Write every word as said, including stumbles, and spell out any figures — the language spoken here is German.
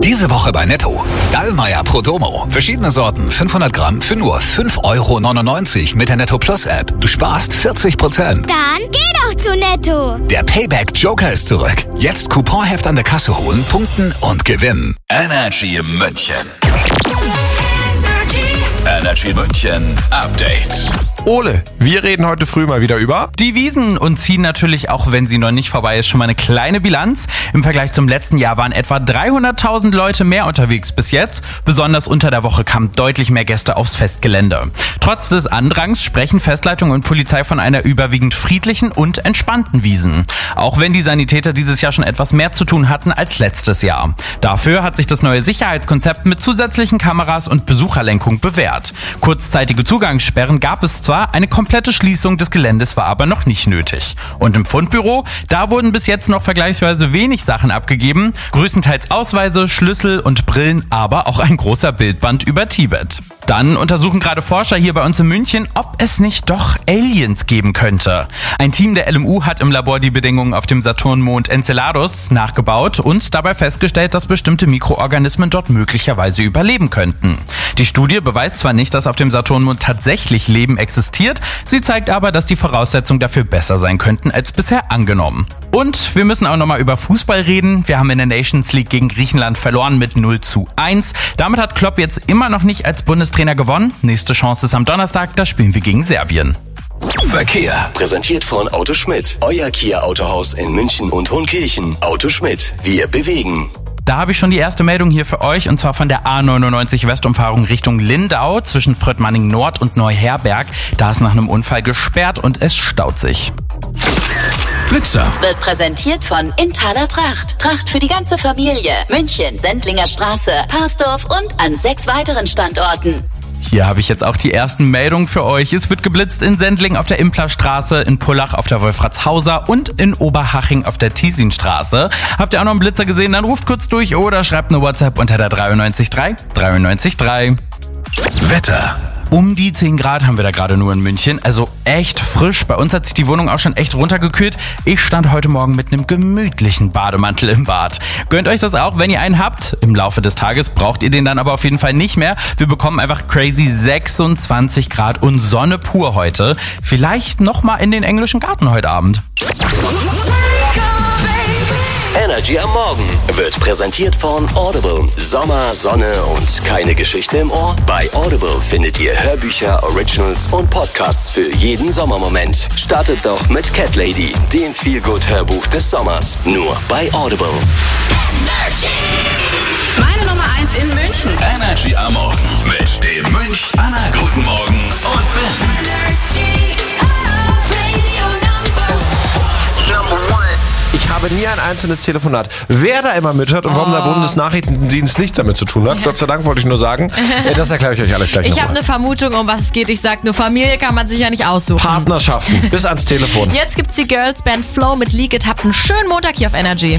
Diese Woche bei Netto. Dallmayr Pro Domo. Verschiedene Sorten, fünfhundert Gramm für nur fünf Euro neunundneunzig mit der Netto Plus App. Du sparst vierzig Prozent. Dann geh doch zu Netto. Der Payback Joker ist zurück. Jetzt Couponheft an der Kasse holen, punkten und gewinnen. Energy München. Energy München Update. Ole, wir reden heute früh mal wieder über die Wiesn und ziehen natürlich, auch wenn sie noch nicht vorbei ist, schon mal eine kleine Bilanz. Im Vergleich zum letzten Jahr waren etwa dreihunderttausend Leute mehr unterwegs bis jetzt. Besonders unter der Woche kamen deutlich mehr Gäste aufs Festgelände. Trotz des Andrangs sprechen Festleitung und Polizei von einer überwiegend friedlichen und entspannten Wiesn. Auch wenn die Sanitäter dieses Jahr schon etwas mehr zu tun hatten als letztes Jahr. Dafür hat sich das neue Sicherheitskonzept mit zusätzlichen Kameras und Besucherlenkung bewährt. Kurzzeitige Zugangssperren gab es zwar, eine komplette Schließung des Geländes war aber noch nicht nötig. Und im Fundbüro, da wurden bis jetzt noch vergleichsweise wenig Sachen abgegeben, größtenteils Ausweise, Schlüssel und Brillen, aber auch ein großer Bildband über Tibet. Dann untersuchen gerade Forscher hier bei uns in München, ob es nicht doch Aliens geben könnte. Ein Team der L M U hat im Labor die Bedingungen auf dem Saturnmond Enceladus nachgebaut und dabei festgestellt, dass bestimmte Mikroorganismen dort möglicherweise überleben könnten. Die Studie beweist zwar nicht, dass auf dem Saturnmond tatsächlich Leben existiert, sie zeigt aber, dass die Voraussetzungen dafür besser sein könnten als bisher angenommen. Und wir müssen auch nochmal über Fußball reden. Wir haben in der Nations League gegen Griechenland verloren mit null zu eins. Damit hat Klopp jetzt immer noch nicht als Bundestrainer gewonnen. Nächste Chance ist am Donnerstag, da spielen wir gegen Serbien. Verkehr. Präsentiert von Auto Schmidt. Euer Kia Autohaus in München und Hohenkirchen. Auto Schmidt. Wir bewegen. Da habe ich schon die erste Meldung hier für euch, und zwar von der A neunundneunzig Westumfahrung Richtung Lindau zwischen Fröttmanning Nord und Neuherberg. Da ist nach einem Unfall gesperrt und es staut sich. Blitzer. Wird präsentiert von Inthaler Tracht. Tracht für die ganze Familie. München, Sendlinger Straße, Parsdorf und an sechs weiteren Standorten. Hier habe ich jetzt auch die ersten Meldungen für euch. Es wird geblitzt in Sendling auf der Implerstraße, in Pullach auf der Wolfratshauser und in Oberhaching auf der Tiesinstraße. Habt ihr auch noch einen Blitzer gesehen? Dann ruft kurz durch oder schreibt eine WhatsApp unter der dreiundneunzig drei dreiundneunzig drei. Wetter. Um die zehn Grad haben wir da gerade nur in München, also echt frisch. Bei uns hat sich die Wohnung auch schon echt runtergekühlt. Ich stand heute Morgen mit einem gemütlichen Bademantel im Bad. Gönnt euch das auch, wenn ihr einen habt. Im Laufe des Tages braucht ihr den dann aber auf jeden Fall nicht mehr. Wir bekommen einfach crazy sechsundzwanzig Grad und Sonne pur heute. Vielleicht nochmal in den englischen Garten heute Abend. Energy am Morgen wird präsentiert von Audible. Sommer, Sonne und keine Geschichte im Ohr? Bei Audible findet ihr Hörbücher, Originals und Podcasts für jeden Sommermoment. Startet doch mit Cat Lady, dem Feel-Good-Hörbuch des Sommers. Nur bei Audible. Energy. Meine Nummer eins in München. Energy am Morgen mit dem Münch. Anna, guten Morgen und Ben. Energy. Radio number one. Ich habe nie ein einzelnes Telefonat. Wer da immer mithört und warum der Bundesnachrichtendienst nichts damit zu tun hat, Gott sei Dank wollte ich nur sagen, das erkläre ich euch alles gleich Ich nochmal. habe eine Vermutung, um was es geht. Ich sag nur, Familie kann man sich ja nicht aussuchen. Partnerschaften bis ans Telefon. Jetzt gibt's die Girls Band Flow mit Leak It. Habt einen schönen Montag hier auf Energy.